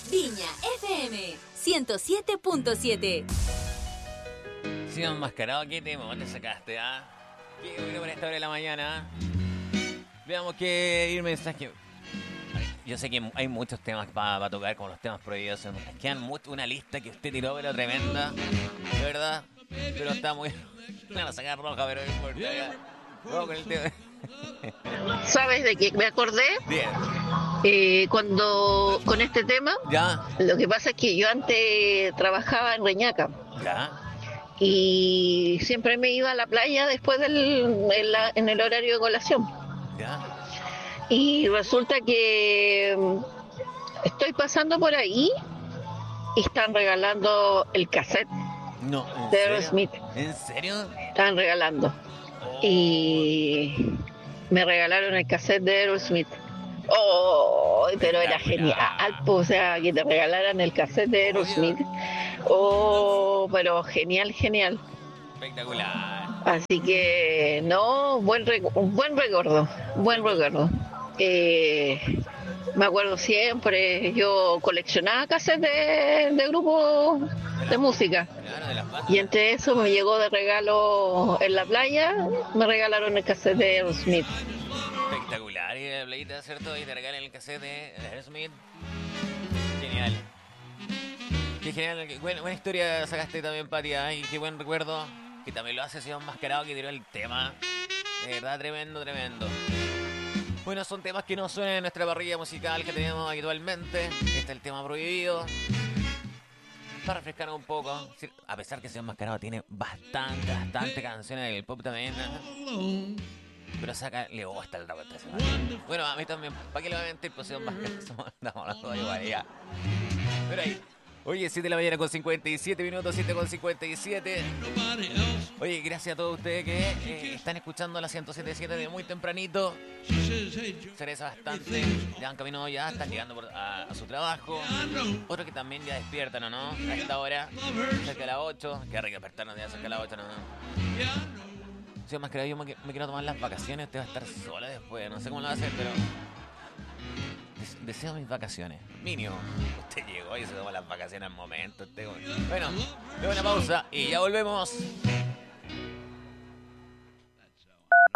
Viña FM 107.7. Sí, enmascarado, ¿qué tema? ¿Dónde sacaste, ah? Qué bueno para esta hora de la mañana. Veamos qué ir mensaje. Yo sé que hay muchos temas para tocar, como los temas prohibidos. Quedan una lista que usted tiró, pero tremenda, de verdad. Pero está muy... Me van a sacar roja, pero no importa. Ya. Vamos con el tema. ¿Sabes de qué me acordé? Bien. Cuando con este tema, ¿Ya? lo que pasa es que yo antes trabajaba en Reñaca ¿Ya? y siempre me iba a la playa después en el horario de colación. ¿Ya? Y resulta que estoy pasando por ahí y están regalando el cassette No, ¿en de serio? Aerosmith. ¿En serio? Están regalando. Oh. Y me regalaron el cassette de Aerosmith. Oh, pero era genial, pues, o sea, que te regalaran el cassette de Aerosmith. Oh, pero genial, genial. Espectacular. Así que, no, un buen recuerdo, buen recuerdo. Me acuerdo siempre, yo coleccionaba cassettes de grupos de música. Claro, de las bandas. Y entre eso me llegó de regalo en la playa, me regalaron el cassette de Aerosmith. Espectacular, y de playita, ¿cierto? Y te regalan el cassette de Aerosmith. Genial. Qué genial, buena historia sacaste también, Pati, y qué buen recuerdo. Que también lo hace Sion Enmascarado, que tiró el tema. De verdad, tremendo, tremendo. Bueno, son temas que no suenan en nuestra parrilla musical que tenemos habitualmente. Este es el tema prohibido. Para refrescar un poco. A pesar que Sion Enmascarado tiene bastante canciones del pop también. Pero le gusta el rap esta semana. Bueno, a mí también. ¿Para qué le voy a mentir? Pues Sion Enmascarado. Estamos hablando de igual, ya. Pero ahí. Oye, 7 de la mañana con 57 minutos, 7 con 57. Oye, gracias a todos ustedes que están escuchando la 107.7 de muy tempranito. Se agradece bastante. Ya han caminado, ya están llegando a su trabajo. Otros que también ya despiertan, ¿o no? A esta hora, cerca de las 8. Qué rico despertarnos ya cerca de las 8, ¿no? Sí, más que yo me quiero tomar las vacaciones. Usted va a estar sola después. No sé cómo lo va a hacer, pero... Deseo mis vacaciones. Mínimo. Usted llegó y se tomó las vacaciones al momento. Bueno, doy una pausa y ya volvemos.